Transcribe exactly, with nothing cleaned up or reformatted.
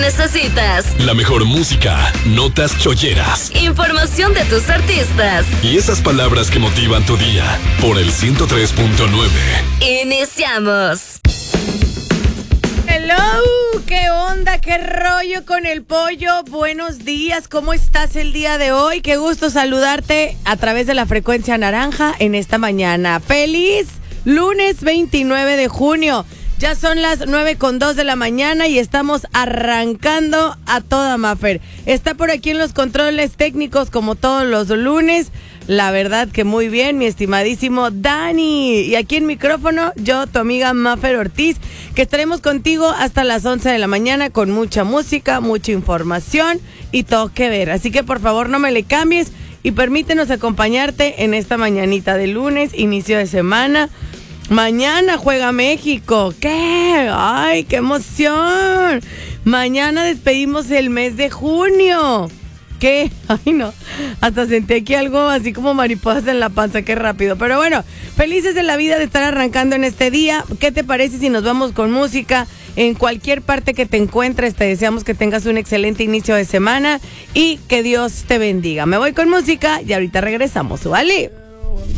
necesitas. La mejor música, notas cholleras, información de tus artistas y esas palabras que motivan tu día. Por el ciento tres punto nueve. Iniciamos. Hello, ¿qué onda? ¿Qué rollo con el pollo? Buenos días, ¿cómo estás el día de hoy? Qué gusto saludarte a través de la frecuencia naranja en esta mañana. ¡Feliz lunes veintinueve de junio! Ya son las nueve con dos de la mañana y estamos arrancando a toda Mafer. Está por aquí en los controles técnicos como todos los lunes. La verdad que muy bien, mi estimadísimo Dani. Y aquí en micrófono, yo, tu amiga Mafer Ortiz, que estaremos contigo hasta las once de la mañana con mucha música, mucha información y todo que ver. Así que por favor no me le cambies y permítenos acompañarte en esta mañanita de lunes, inicio de semana. Mañana juega México. ¿Qué? ¡Ay, qué emoción! Mañana despedimos el mes de junio. ¿Qué? Ay, no. Hasta sentí aquí algo así como mariposas en la panza. Qué rápido. Pero bueno, felices de la vida de estar arrancando en este día. ¿Qué te parece si nos vamos con música? En cualquier parte que te encuentres, te deseamos que tengas un excelente inicio de semana y que Dios te bendiga. Me voy con música y ahorita regresamos, ¿vale?